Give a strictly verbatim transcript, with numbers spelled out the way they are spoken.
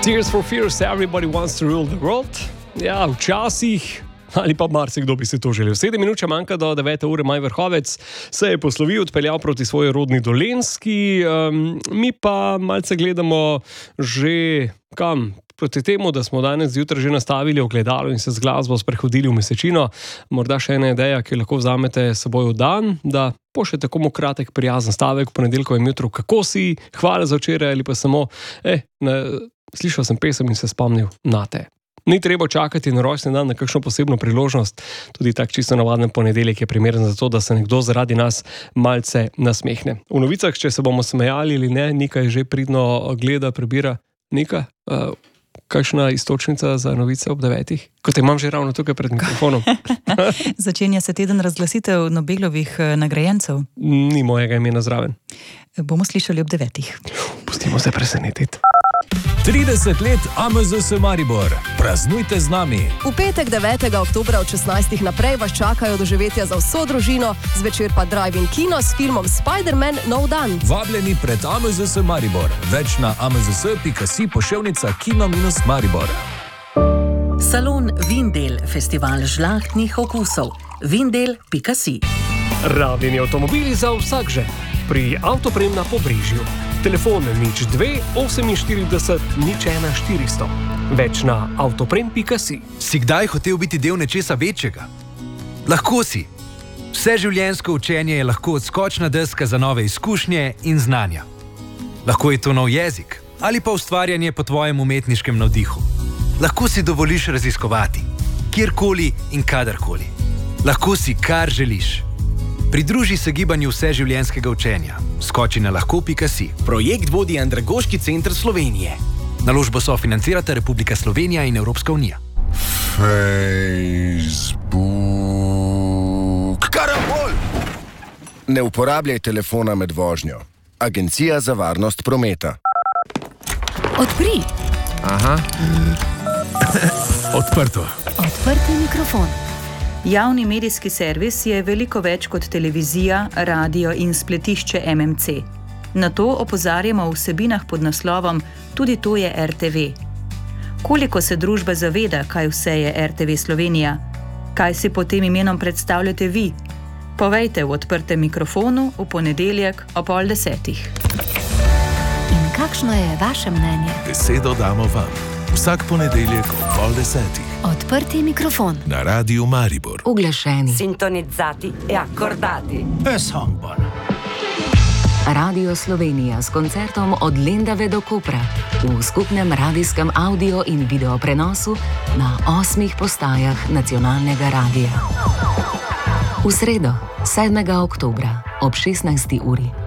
Tears for Fears, everybody wants to rule the world. Ja, včasih, ali pa marsikdo bi si to želel. Sedem minut še manjka do devete ure, Maj Vrhovec se je poslovil, odpeljal proti svoji rodni Dolenjski. Um, mi pa malce gledamo že kam? Proti temu, da smo danes zjutraj že nastavili ogledalo in se z glasbo sprehodili v mesečino. Morda še ena ideja, ki jo lahko vzamete s seboj v dan, da pošljete komu kratek, prijazen stavek v ponedeljkovem jutru, kako si, hvala za včeraj ali pa samo, eh, ne, slišal sem pesem in se spomnil na te. Ni treba čakati na rojstni dan, na kakšno posebno priložnost. Tudi tak čisto navaden ponedeljek je primeren za to, da se nekdo zaradi nas malce nasmehne. V novicah, če se bomo smejali ali ne, Nika je že pridno gleda, prebira. Nika, uh, kakšna istočnica za novice ob devetih? Kot imam že ravno tukaj pred mikrofonom. Začenja se teden razglasitev Nobelovih nagrajencev. Ni mojega imena zraven. Bomo slišali ob devetih. Pustimo se presenetiti. trideset let A M Z S Maribor. Praznujte z nami. V petek devetega oktobra od šestnajstih naprej vas čakajo doživetja za vso družino, zvečer pa drive-in kino s filmom Spider-Man Nov dan. Vabljeni pred A M Z S Maribor. Več na amzs pika si poševnica kino minus Maribor. Salon Vindel, festival žlahtnih okusov. Vindel pika si. Rabljeni avtomobili za vsak že. Pri Avtoprem na Pobrežju. Telefon nič dve oseminštirideset nič ena štiristo. Več na avtoprem pika si. Si kdaj hotel biti del nečesa večjega? Lahko si. Vse življenjsko učenje je lahko odskočna deska za nove izkušnje in znanja. Lahko je to nov jezik ali pa ustvarjanje po tvojem umetniškem navdihu. Lahko si dovoliš raziskovati, kjerkoli in kadarkoli. Lahko si, kar želiš. Pridruži se gibanju vseživljenjskega učenja. Skoči na lahko pika si. Projekt vodi Andragoški center Slovenije. Naložbo sofinancirata Republika Slovenija in Evropska unija. Facebook. Karambol! Ne uporabljaj telefona med vožnjo. Agencija za varnost prometa. Odpri. Aha. Odprto. Odprti mikrofon. Javni medijski servis je veliko več kot televizija, radio in spletišče M M C. Na to opozarjamo v vsebinah pod naslovom Tudi to je R T V. Koliko se družba zaveda, kaj vse je R T V Slovenija? Kaj si pod tem imenom predstavljate vi? Povejte v odprtem mikrofonu v ponedeljek o pol desetih. In kakšno je vaše mnenje? Besedo damo vam. Vsak ponedeljek o pol desetih. Odprti mikrofon. Na Radiu Maribor. Uglašeni. Sintonizzati e accordati. Radio Slovenija s koncertom od Lendave do Kopra v skupnem radijskem audio in video prenosu na osmih postajah nacionalnega radija. V sredo, sedmega oktobra ob šestnajsti uri